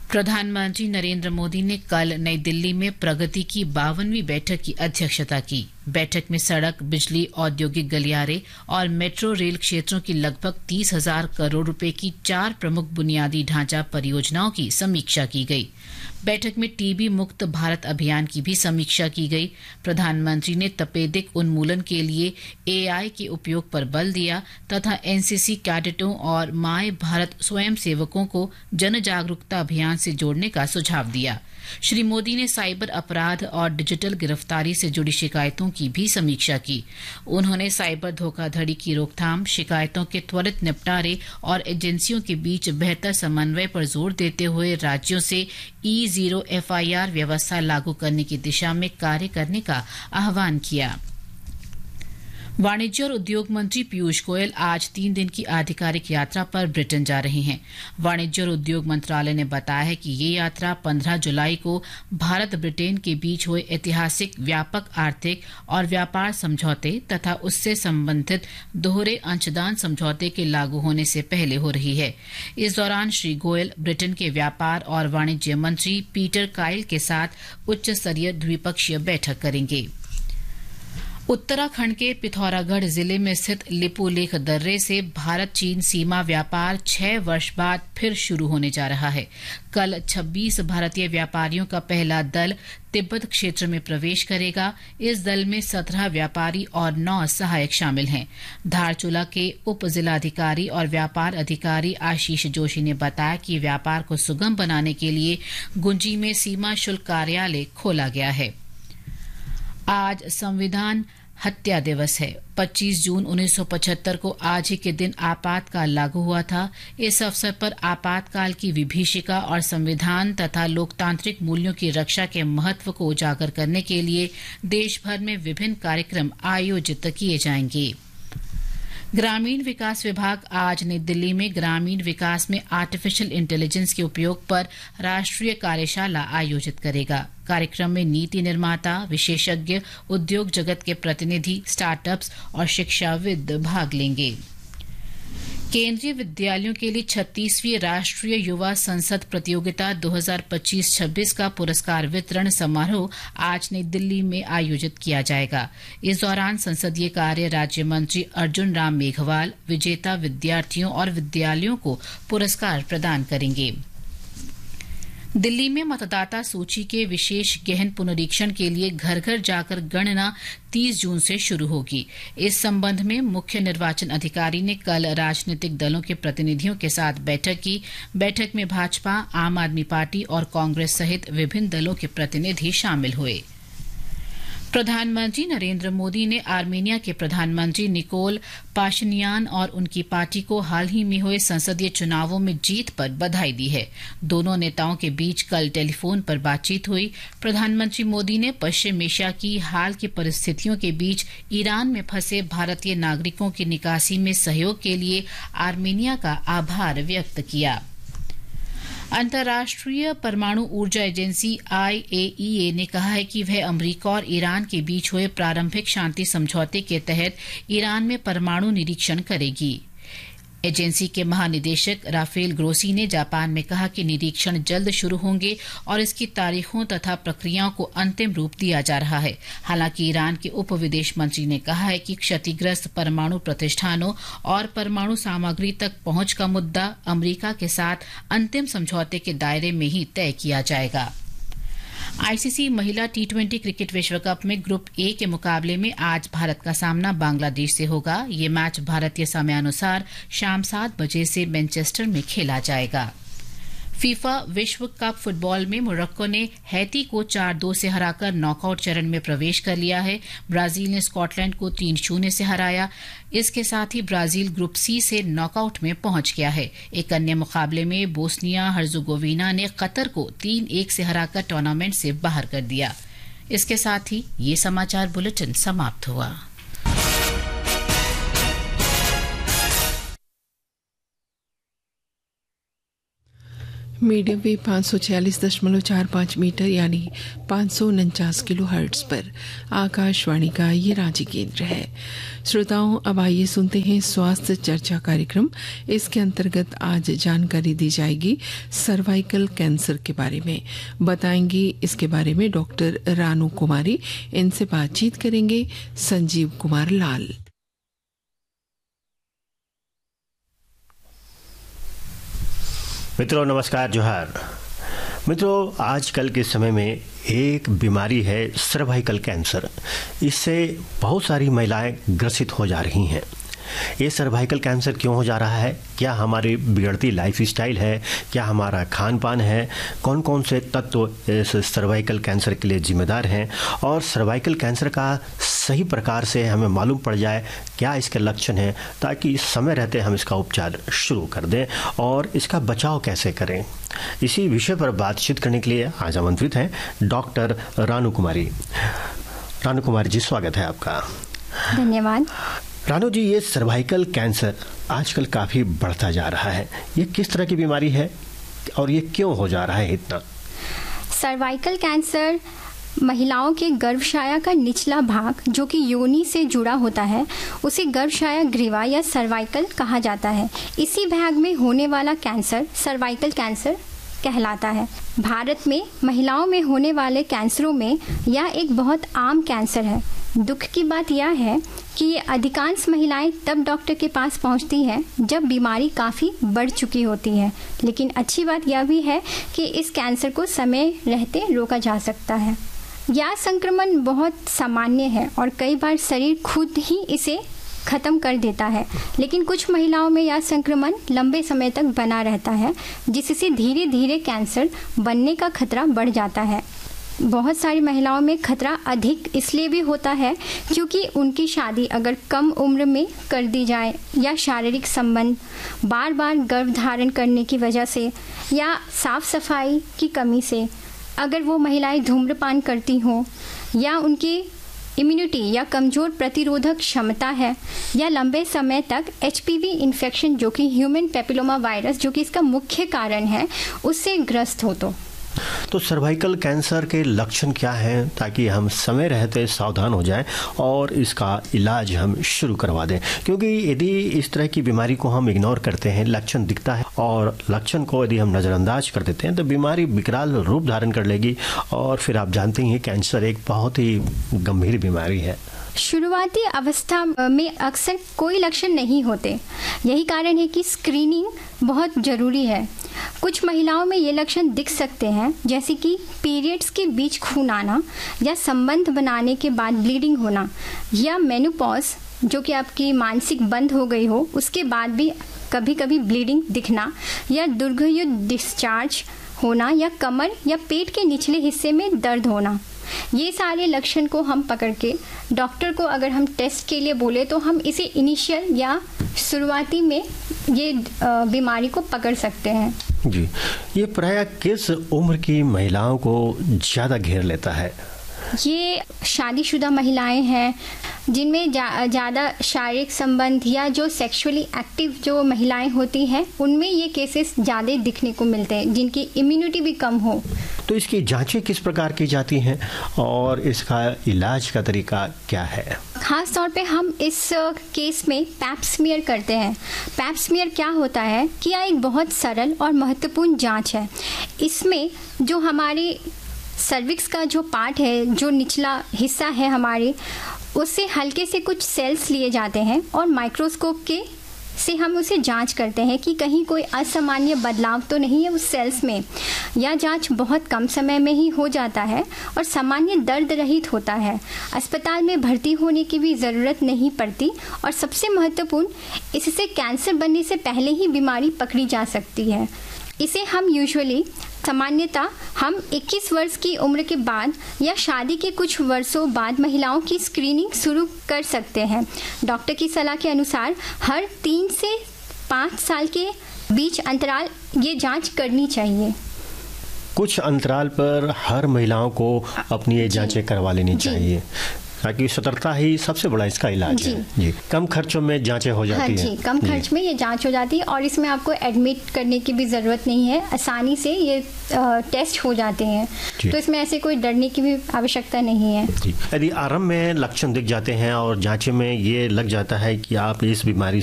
प्रधानमंत्री नरेंद्र मोदी ने कल नई दिल्ली में प्रगति की 52वीं बैठक की अध्यक्षता की। बैठक में सड़क, बिजली, औद्योगिक गलियारे और मेट्रो रेल क्षेत्रों की लगभग 30,000 करोड़ रुपए की 4 प्रमुख बुनियादी ढांचा परियोजनाओं की समीक्षा की गई। बैठक में टीबी मुक्त भारत अभियान की भी समीक्षा की गई। प्रधानमंत्री ने तपेदिक उन्मूलन के लिए एआई के उपयोग पर बल दिया तथा एनसीसी कैडेटों और माय भारत स्वयंसेवकों को जन जागरूकता अभियान से जोड़ने का सुझाव दिया। श्री मोदी ने साइबर अपराध और डिजिटल गिरफ्तारी से जुड़ी शिकायतों की भी समीक्षा की। उन्होंने साइबर धोखाधड़ी की रोकथाम, शिकायतों के त्वरित निपटारे और एजेंसियों के बीच बेहतर समन्वय पर जोर देते हुए राज्यों से E0 FIR व्यवस्था लागू करने की दिशा में कार्य करने का आह्वान किया। वाणिज्य और उद्योग मंत्री पीयूष गोयल आज 3 दिन की आधिकारिक यात्रा पर ब्रिटेन जा रहे हैं। वाणिज्य और उद्योग मंत्रालय ने बताया है कि ये यात्रा 15 जुलाई को भारत ब्रिटेन के बीच हुए ऐतिहासिक व्यापक आर्थिक और व्यापार समझौते तथा उससे संबंधित दोहरे अंशदान समझौते के लागू होने से पहले हो रही है। इस दौरान श्री गोयल ब्रिटेन के व्यापार और वाणिज्य मंत्री पीटर काइल के साथ उच्च स्तरीय द्विपक्षीय बैठक करेंगे। उत्तराखंड के पिथौरागढ़ जिले में स्थित लिपुलेख दर्रे से भारत चीन सीमा व्यापार 6 वर्ष बाद फिर शुरू होने जा रहा है। कल 26 भारतीय व्यापारियों का पहला दल तिब्बत क्षेत्र में प्रवेश करेगा। इस दल में 17 व्यापारी और 9 सहायक शामिल हैं। धारचूला के उप जिलाधिकारी और व्यापार अधिकारी आशीष जोशी ने बताया कि व्यापार को सुगम बनाने के लिए गुंजी में सीमा शुल्क कार्यालय खोला गया है। आज संविधान हत्या दिवस है। 25 जून 1975 को आज ही के दिन आपातकाल लागू हुआ था। इस अवसर पर आपातकाल की विभीषिका और संविधान तथा लोकतांत्रिक मूल्यों की रक्षा के महत्व को उजागर करने के लिए देश भर में विभिन्न कार्यक्रम आयोजित किए जाएंगे। ग्रामीण विकास विभाग आज नई दिल्ली में ग्रामीण विकास में आर्टिफिशियल इंटेलिजेंस के उपयोग पर राष्ट्रीय कार्यशाला आयोजित करेगा। कार्यक्रम में नीति निर्माता, विशेषज्ञ, उद्योग जगत के प्रतिनिधि, स्टार्टअप्स और शिक्षाविद भाग लेंगे। केंद्रीय विद्यालयों के लिए 36वीं राष्ट्रीय युवा संसद प्रतियोगिता 2025-26 का पुरस्कार वितरण समारोह आज नई दिल्ली में आयोजित किया जाएगा। इस दौरान संसदीय कार्य राज्य मंत्री अर्जुन राम मेघवाल विजेता विद्यार्थियों और विद्यालयों को पुरस्कार प्रदान करेंगे। दिल्ली में मतदाता सूची के विशेष गहन पुनरीक्षण के लिए घर घर जाकर गणना 30 जून से शुरू होगी। इस संबंध में मुख्य निर्वाचन अधिकारी ने कल राजनीतिक दलों के प्रतिनिधियों के साथ बैठक की। बैठक में भाजपा, आम आदमी पार्टी और कांग्रेस सहित विभिन्न दलों के प्रतिनिधि शामिल हुए। प्रधानमंत्री नरेंद्र मोदी ने आर्मेनिया के प्रधानमंत्री निकोल पाशिनियान और उनकी पार्टी को हाल ही में हुए संसदीय चुनावों में जीत पर बधाई दी है। दोनों नेताओं के बीच कल टेलीफोन पर बातचीत हुई। प्रधानमंत्री मोदी ने पश्चिम एशिया की हाल की परिस्थितियों के बीच ईरान में फंसे भारतीय नागरिकों की निकासी में सहयोग के लिए आर्मेनिया का आभार व्यक्त किया। अंतर्राष्ट्रीय परमाणु ऊर्जा एजेंसी IAEA ने कहा है कि वह अमेरिका और ईरान के बीच हुए प्रारंभिक शांति समझौते के तहत ईरान में परमाणु निरीक्षण करेगी। एजेंसी के महानिदेशक राफेल ग्रोसी ने जापान में कहा कि निरीक्षण जल्द शुरू होंगे और इसकी तारीखों तथा प्रक्रियाओं को अंतिम रूप दिया जा रहा है। हालांकि ईरान के उप विदेश मंत्री ने कहा है कि क्षतिग्रस्त परमाणु प्रतिष्ठानों और परमाणु सामग्री तक पहुंच का मुद्दा अमेरिका के साथ अंतिम समझौते के दायरे में ही तय किया जाएगा। आईसीसी महिला T20 क्रिकेट विश्व कप में ग्रुप ए के मुकाबले में आज भारत का सामना बांग्लादेश से होगा। ये मैच भारतीय समयानुसार शाम 7 बजे से मैनचेस्टर में खेला जाएगा। फीफा विश्व कप फुटबॉल में मोरक्को ने हैती को 4-2 से हराकर नॉकआउट चरण में प्रवेश कर लिया है। ब्राजील ने स्कॉटलैंड को 3-0 से हराया। इसके साथ ही ब्राजील ग्रुप सी से नॉकआउट में पहुंच गया है। एक अन्य मुकाबले में बोस्निया हर्जेगोविना ने कतर को 3-1 से हराकर टूर्नामेंट से बाहर कर दिया। इसके साथ ही ये समाचार बुलेटिन समाप्त हुआ। मीडियम वेव 546.45 मीटर यानी 549 किलो हर्ट्ज पर आकाशवाणी का ये रांची केंद्र है। श्रोताओं, अब आइए सुनते हैं स्वास्थ्य चर्चा कार्यक्रम। इसके अंतर्गत आज जानकारी दी जाएगी सर्वाइकल कैंसर के बारे में। बताएंगी इसके बारे में डॉक्टर रानू कुमारी। इनसे बातचीत करेंगे संजीव कुमार लाल। मित्रों नमस्कार, जोहार। मित्रों, आजकल के समय में एक बीमारी है सर्वाइकल कैंसर। इससे बहुत सारी महिलाएं ग्रसित हो जा रही हैं। ये सर्वाइकल कैंसर क्यों हो जा रहा है? क्या हमारी बिगड़ती लाइफस्टाइल है? क्या हमारा खान पान है? कौन कौन से तत्व इस सर्वाइकल कैंसर के लिए जिम्मेदार हैं? और सर्वाइकल कैंसर का सही प्रकार से हमें मालूम पड़ जाए क्या इसके लक्षण हैं, ताकि समय रहते हम इसका उपचार शुरू कर दें और इसका बचाव कैसे करें। इसी विषय पर बातचीत करने के लिए आज आमंत्रित हैं डॉक्टर रानू कुमारी। रानू कुमारी जी, स्वागत है आपका। धन्यवाद। रानू जी, ये सर्वाइकल कैंसर आजकल काफ़ी बढ़ता जा रहा है। ये किस तरह की बीमारी है और ये क्यों हो जा रहा है इतना? सर्वाइकल कैंसर महिलाओं के गर्भाशय का निचला भाग जो कि योनि से जुड़ा होता है, उसे गर्भाशय ग्रीवा या सर्वाइकल कहा जाता है। इसी भाग में होने वाला कैंसर सर्वाइकल कैंसर कहलाता है। भारत में महिलाओं में होने वाले कैंसरों में यह एक बहुत आम कैंसर है। दुख की बात यह है कि ये अधिकांश महिलाएं तब डॉक्टर के पास पहुंचती हैं जब बीमारी काफ़ी बढ़ चुकी होती है। लेकिन अच्छी बात यह भी है कि इस कैंसर को समय रहते रोका जा सकता है। यह संक्रमण बहुत सामान्य है और कई बार शरीर खुद ही इसे ख़त्म कर देता है, लेकिन कुछ महिलाओं में यह संक्रमण लंबे समय तक बना रहता है, जिससे धीरे धीरे कैंसर बनने का खतरा बढ़ जाता है। बहुत सारी महिलाओं में खतरा अधिक इसलिए भी होता है क्योंकि उनकी शादी अगर कम उम्र में कर दी जाए या शारीरिक संबंध बार बार गर्भ धारण करने की वजह से या साफ सफाई की कमी से, अगर वो महिलाएं धूम्रपान करती हों या उनकी इम्यूनिटी या कमज़ोर प्रतिरोधक क्षमता है या लंबे समय तक HPV इन्फेक्शन जो कि ह्यूमन पेपिलोमा वायरस जो कि इसका मुख्य कारण है उससे ग्रस्त हो। तो सर्वाइकल कैंसर के लक्षण क्या हैं, ताकि हम समय रहते सावधान हो जाएं और इसका इलाज हम शुरू करवा दें? क्योंकि यदि इस तरह की बीमारी को हम इग्नोर करते हैं, लक्षण दिखता है और लक्षण को यदि हम नज़रअंदाज कर देते हैं तो बीमारी विकराल रूप धारण कर लेगी और फिर आप जानते हैं कैंसर एक बहुत ही गंभीर बीमारी है। शुरुआती अवस्था में अक्सर कोई लक्षण नहीं होते। यही कारण है कि स्क्रीनिंग बहुत ज़रूरी है। कुछ महिलाओं में ये लक्षण दिख सकते हैं, जैसे कि पीरियड्स के बीच खून आना या संबंध बनाने के बाद ब्लीडिंग होना या मेनोपॉज जो कि आपकी मानसिक बंद हो गई हो उसके बाद भी कभी कभी ब्लीडिंग दिखना या दुर्गयुक्त डिस्चार्ज होना या कमर या पेट के निचले हिस्से में दर्द होना। ये सारे लक्षण को हम पकड़ के डॉक्टर को अगर हम टेस्ट के लिए बोले तो हम इसे इनिशियल या शुरुआती में ये बीमारी को पकड़ सकते हैं। जी, ये प्रायः किस उम्र की महिलाओं को ज़्यादा घेर लेता है? ये शादीशुदा महिलाएं हैं जिनमें ज़्यादा शारीरिक संबंध या जो सेक्सुअली एक्टिव जो महिलाएं होती हैं उनमें ये केसेस ज़्यादा दिखने को मिलते हैं, जिनकी इम्यूनिटी भी कम हो। तो इसकी जांचें किस प्रकार की जाती हैं और इसका इलाज का तरीका क्या है? खास तौर पे हम इस केस में पैप स्मीयर करते हैं। पैप स्मीयर क्या होता है कि यह एक बहुत सरल और महत्वपूर्ण जांच है। इसमें जो हमारी सर्विक्स का जो पार्ट है, जो निचला हिस्सा है हमारे, उससे हल्के से कुछ सेल्स लिए जाते हैं और माइक्रोस्कोप के से हम उसे जांच करते हैं कि कहीं कोई असामान्य बदलाव तो नहीं है उस सेल्स में। यह जांच बहुत कम समय में ही हो जाता है और सामान्य दर्द रहित होता है। अस्पताल में भर्ती होने की भी ज़रूरत नहीं पड़ती और सबसे महत्वपूर्ण, इससे कैंसर बनने से पहले ही बीमारी पकड़ी जा सकती है। इसे हम यूजुअली सामान्यतः हम 21 वर्ष की उम्र के बाद या शादी के कुछ वर्षों बाद महिलाओं की स्क्रीनिंग शुरू कर सकते हैं। डॉक्टर की सलाह के अनुसार हर 3 से 5 साल के बीच अंतराल ये जांच करनी चाहिए। कुछ अंतराल पर हर महिलाओं को अपनी ये जांचें करवा लेनी चाहिए। ताकि सतर्कता ही सबसे बड़ा इसका इलाज है। जी, कम खर्चों में जांचें हो जाती हैं। जी, कम खर्च में ये जांच हो जाती है और इसमें आपको एडमिट करने की भी ज़रूरत नहीं है, आसानी से ये टेस्ट हो जाते हैं, तो इसमें ऐसे कोई डरने की भी आवश्यकता नहीं है। जी, यदि आरंभ में लक्षण दिख जाते हैं और जांचे में ये लग जाता है कि आप इस बीमारी